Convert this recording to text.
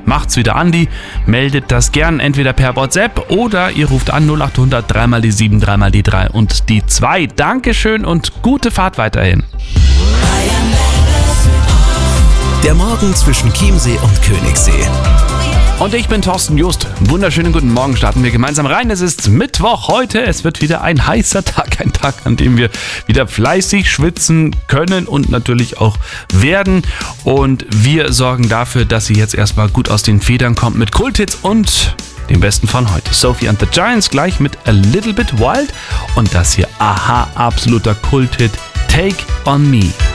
macht's wieder Andi. Meldet das gern entweder per WhatsApp oder ihr ruft an 0800 3 mal die 7, 3 mal die 3 und die 2. Dankeschön und gute Fahrt weiterhin. Der Morgen zwischen Chiemsee und Königssee. Und ich bin Thorsten Just. Wunderschönen guten Morgen, starten wir gemeinsam rein. Es ist Mittwoch heute. Es wird wieder ein heißer Tag. Ein Tag, an dem wir wieder fleißig schwitzen können und natürlich auch werden. Und wir sorgen dafür, dass sie jetzt erstmal gut aus den Federn kommt mit Kulthits und dem Besten von heute. Sophie and the Giants gleich mit A Little Bit Wild. Und das hier, aha, absoluter Kulthit, Take on Me.